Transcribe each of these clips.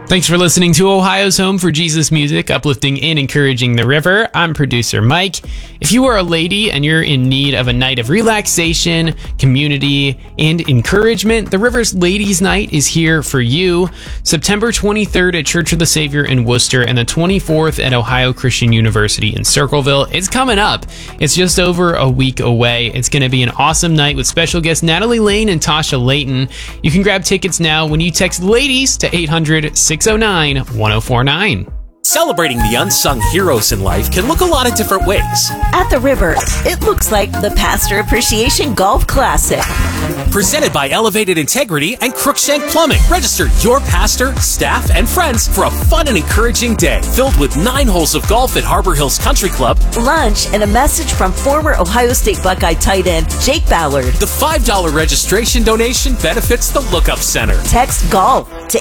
Thanks for listening to Ohio's Home for Jesus Music, uplifting and encouraging the river. I'm producer Mike. If you are a lady and you're in need of a night of relaxation, community, and encouragement, the River's Ladies' Night is here for you. September 23rd at Church of the Savior in Worcester and the 24th at Ohio Christian University in Circleville. It's coming up. It's just over a week away. It's going to be an awesome night with special guests Natalie Lane and Tasha Layton. You can grab tickets now when you text LADIES to 800-609-1049. Celebrating the unsung heroes in life can look a lot of different ways. At the River, it looks like the Pastor Appreciation Golf Classic. Presented by Elevated Integrity and Crookshank Plumbing. Register your pastor, staff, and friends for a fun and encouraging day filled with 9 holes of golf at Harbor Hills Country Club, lunch, and a message from former Ohio State Buckeye tight end Jake Ballard. The $5 registration donation benefits the Lookup Center. Text GOLF to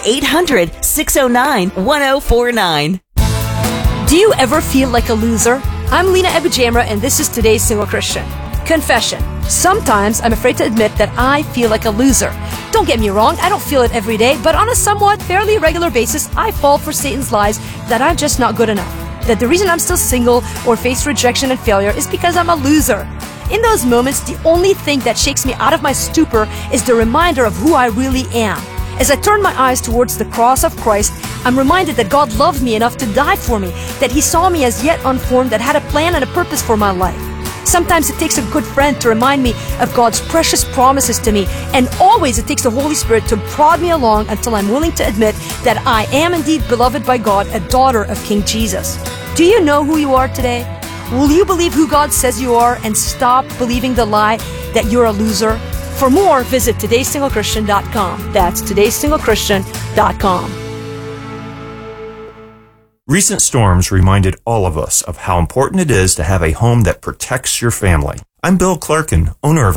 800-609-1049. Do you ever feel like a loser? I'm Lena Ebujamra, and this is Today's Single Christian. Confession. Sometimes I'm afraid to admit that I feel like a loser. Don't get me wrong, I don't feel it every day, but on a somewhat fairly regular basis, I fall for Satan's lies that I'm just not good enough. That the reason I'm still single or face rejection and failure is because I'm a loser. In those moments, the only thing that shakes me out of my stupor is the reminder of who I really am. As I turn my eyes towards the cross of Christ, I'm reminded that God loved me enough to die for me, that He saw me as yet unformed, that had a plan and a purpose for my life. Sometimes it takes a good friend to remind me of God's precious promises to me, and always it takes the Holy Spirit to prod me along until I'm willing to admit that I am indeed beloved by God, a daughter of King Jesus. Do you know who you are today? Will you believe who God says you are and stop believing the lie that you're a loser? For more, visit todaysinglechristian.com. That's todaysinglechristian.com. Recent storms reminded all of us of how important it is to have a home that protects your family. I'm Bill Clarkin, owner of